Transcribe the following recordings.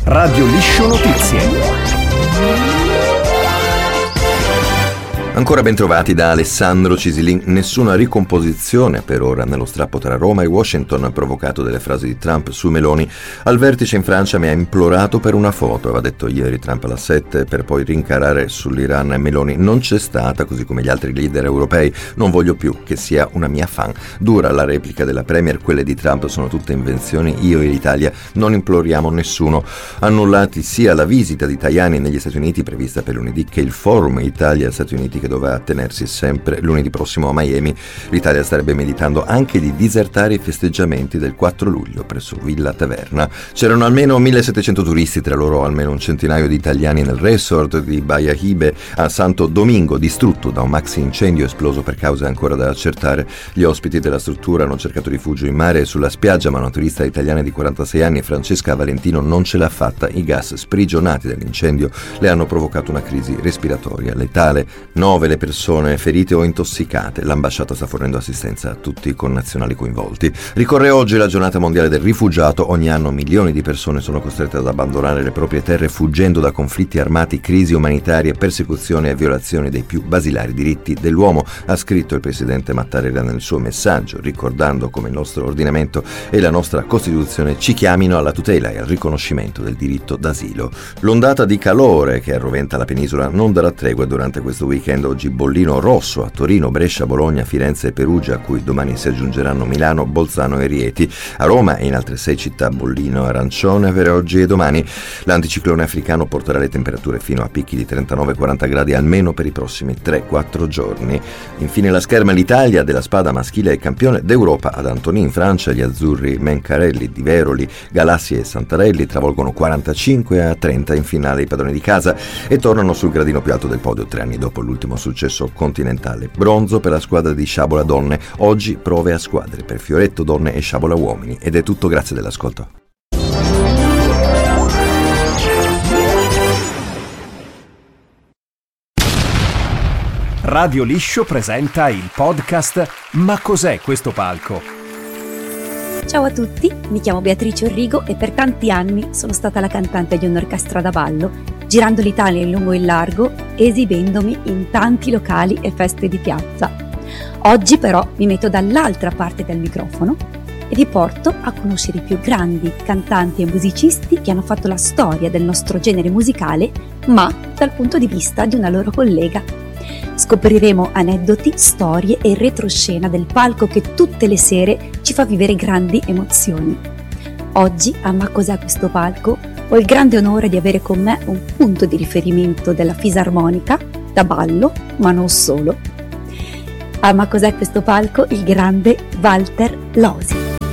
Radio Liscio Notizie. Ancora ben trovati da Alessandro Cisilin. Nessuna ricomposizione per ora nello strappo tra Roma e Washington, provocato dalle frasi di Trump su Meloni. Al vertice in Francia mi ha implorato per una foto, aveva detto ieri Trump alla 7, per poi rincarare sull'Iran Meloni. Non c'è stata, così come gli altri leader europei. Non voglio più che sia una mia fan. Dura la replica della premier, quelle di Trump sono tutte invenzioni, io e l'Italia non imploriamo nessuno. Annullati sia la visita di Tajani negli Stati Uniti prevista per lunedì che il forum Italia-Stati Uniti che doveva tenersi sempre lunedì prossimo a Miami. L'Italia starebbe meditando anche di disertare i festeggiamenti del 4 luglio presso Villa Taverna. C'erano almeno 1700 turisti, tra loro almeno un centinaio di italiani nel resort di Baia Hibe a Santo Domingo, distrutto da un maxi incendio esploso per cause ancora da accertare. Gli ospiti della struttura hanno cercato rifugio in mare e sulla spiaggia, ma una turista italiana di 46 anni, Francesca Valentino, non ce l'ha fatta. I gas sprigionati dall'incendio le hanno provocato una crisi respiratoria letale. 9 le persone ferite o intossicate. L'ambasciata sta fornendo assistenza a tutti i connazionali coinvolti. Ricorre oggi la giornata mondiale del rifugiato. Ogni anno milioni di persone sono costrette ad abbandonare le proprie terre fuggendo da conflitti armati, crisi umanitarie, persecuzioni e violazioni dei più basilari diritti dell'uomo, ha scritto il presidente Mattarella nel suo messaggio, ricordando come il nostro ordinamento e la nostra Costituzione ci chiamino alla tutela e al riconoscimento del diritto d'asilo. L'ondata di calore che arroventa la penisola non darà tregua durante questo weekend. Oggi bollino rosso a Torino, Brescia, Bologna, Firenze e Perugia, a cui domani si aggiungeranno Milano, Bolzano e Rieti. A Roma e in altre 6 città bollino arancione per oggi e domani. L'anticiclone africano porterà le temperature fino a picchi di 39-40 gradi almeno per i prossimi 3-4 giorni. Infine la scherma l'Italia della spada maschile è campione d'Europa ad Antony in Francia. Gli azzurri Mencarelli, Di Veroli, Galassi e Santarelli travolgono 45-30 in finale i padroni di casa e tornano sul gradino più alto del podio 3 anni dopo l'ultimo successo continentale. Bronzo per la squadra di sciabola donne. Oggi prove a squadre per fioretto donne e sciabola uomini. Ed è tutto, grazie dell'ascolto. Radio Liscio presenta il podcast Ma cos'è questo palco? Ciao a tutti, mi chiamo Beatrice Orrigo e per tanti anni sono stata la cantante di un'orchestra da ballo, girando l'Italia in lungo e in largo e esibendomi in tanti locali e feste di piazza. Oggi però mi metto dall'altra parte del microfono e vi porto a conoscere i più grandi cantanti e musicisti che hanno fatto la storia del nostro genere musicale, ma dal punto di vista di una loro collega. Scopriremo aneddoti, storie e retroscena del palco che tutte le sere ci fa vivere grandi emozioni. Oggi, a Ma cos'è questo palco? Ho il grande onore di avere con me un punto di riferimento della fisarmonica, da ballo, ma non solo. A Ma cos'è questo palco? Il grande Walter Losi.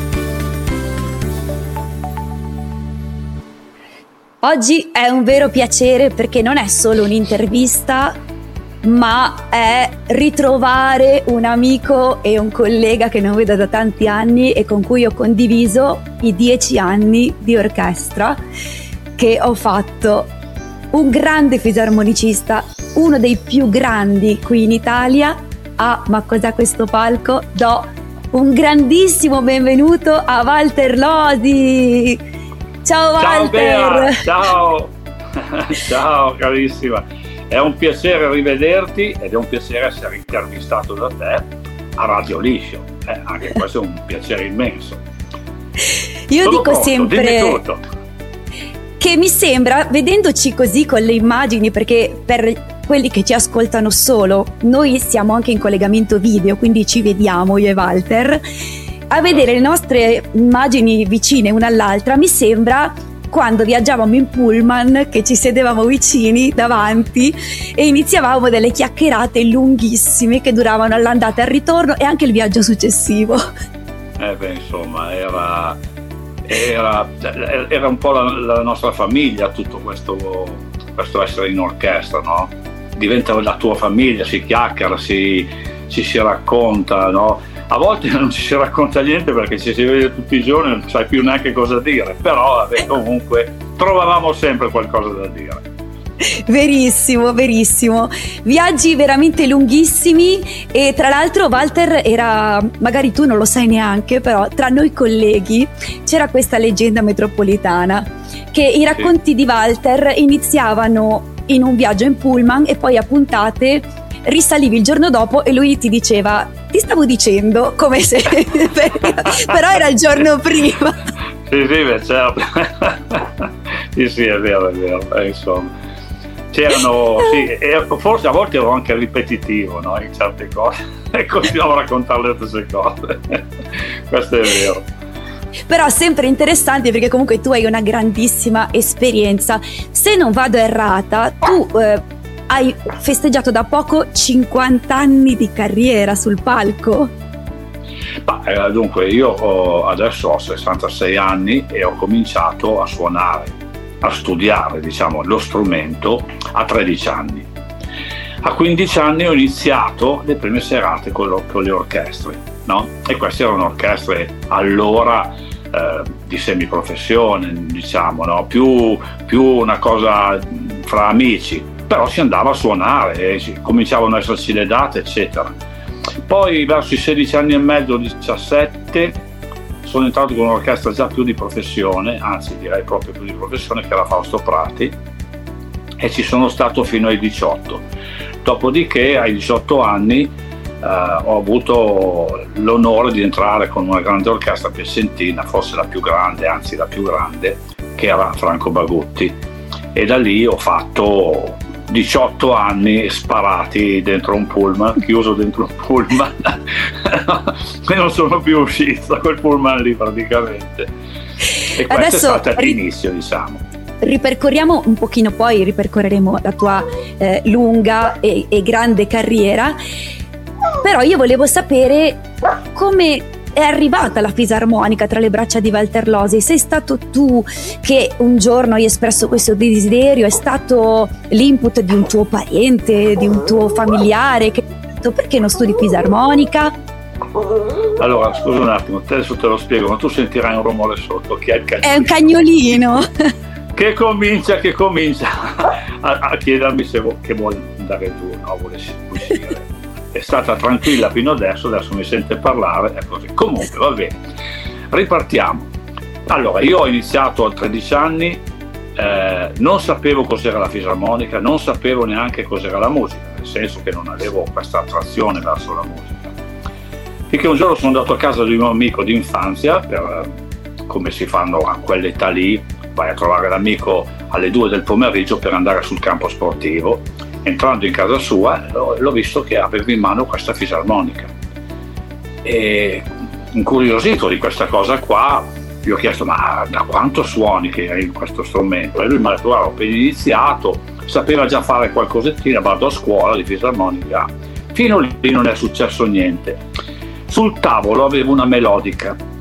Oggi è un vero piacere perché non è solo un'intervista, ma è ritrovare un amico e un collega che non vedo da tanti anni e con cui ho condiviso i 10 anni di orchestra che ho fatto. Un grande fisarmonicista, uno dei più grandi qui in Italia. Ma cos'è questo palco? Do un grandissimo benvenuto a Walter Losi. Ciao Walter! Ciao Bea, ciao! Ciao carissima! È un piacere rivederti ed è un piacere essere intervistato da te a Radio Liscio. Anche questo è un piacere immenso. Io Sono dico pronto, sempre che mi sembra, vedendoci così con le immagini, perché per quelli che ci ascoltano solo, noi siamo anche in collegamento video, quindi ci vediamo io e Walter, a vedere le nostre immagini vicine una all'altra, mi sembra quando viaggiavamo in pullman, che ci sedevamo vicini davanti e iniziavamo delle chiacchierate lunghissime che duravano all'andata e al ritorno e anche il viaggio successivo. Insomma, era un po' la nostra famiglia, tutto questo essere in orchestra, no? Diventa la tua famiglia, si chiacchiera, ci si racconta, no? A volte non ci si racconta niente perché ci si vede tutti i giorni e non sai più neanche cosa dire, però comunque trovavamo sempre qualcosa da dire. Verissimo, verissimo. Viaggi veramente lunghissimi e tra l'altro Walter era, magari tu non lo sai neanche, però tra noi colleghi c'era questa leggenda metropolitana che i racconti di Walter iniziavano in un viaggio in pullman e poi a puntate risalivi il giorno dopo e lui ti diceva: ti stavo dicendo, come se però era il giorno prima. Sì, beh, certo. sì, è vero, insomma. C'erano, e forse a volte ero anche ripetitivo, no? In certe cose, e continuavo a raccontare le stesse cose. Questo è vero. Però sempre interessante, perché comunque tu hai una grandissima esperienza. Se non vado errata, tu hai festeggiato da poco 50 anni di carriera sul palco. Dunque, io adesso ho 66 anni e ho cominciato a suonare, a studiare, diciamo, lo strumento a 13 anni. A 15 anni ho iniziato le prime serate con le orchestre, no? E queste erano orchestre allora di semiprofessione, diciamo, no? Più una cosa fra amici, però si andava a suonare, cominciavano a esserci le date, eccetera. Poi verso i 16 anni e mezzo, 17, sono entrato con un'orchestra già più di professione, anzi direi proprio più di professione, che era Fausto Prati, e ci sono stato fino ai 18. Dopodiché ai 18 anni ho avuto l'onore di entrare con una grande orchestra piacentina, forse la più grande, anzi la più grande, che era Franco Bagutti, e da lì ho fatto 18 anni sparati dentro un pullman, chiuso dentro un pullman e non sono più uscito da quel pullman lì praticamente. E questo adesso è stato l'inizio, diciamo. Ripercorriamo un pochino, poi ripercorreremo la tua lunga e grande carriera, però io volevo sapere come è arrivata la fisarmonica tra le braccia di Walter Losi. Sei stato tu che un giorno hai espresso questo desiderio? È stato l'input di un tuo parente, di un tuo familiare che ti ha detto: perché non studi fisarmonica? Allora, scusa un attimo, adesso te lo spiego, ma tu sentirai un rumore sotto, che è il cagnolino. È un cagnolino che comincia a chiedermi che vuole andare giù, no, vuole uscire. È stata tranquilla fino adesso mi sente parlare, è così. Comunque, va bene, ripartiamo. Allora, io ho iniziato a 13 anni, non sapevo cos'era la fisarmonica, non sapevo neanche cos'era la musica, nel senso che non avevo questa attrazione verso la musica. Finché un giorno sono andato a casa di un mio amico di infanzia, come si fanno a quell'età lì, vai a trovare l'amico alle 2 del pomeriggio per andare sul campo sportivo. Entrando in casa sua l'ho visto che aveva in mano questa fisarmonica, e incuriosito di questa cosa qua gli ho chiesto: ma da quanto suoni che hai questo strumento? E lui mi ha detto: guarda, ho appena iniziato, sapeva già fare qualcosettina, vado a scuola di fisarmonica. Fino lì non è successo niente. Sul tavolo avevo una melodica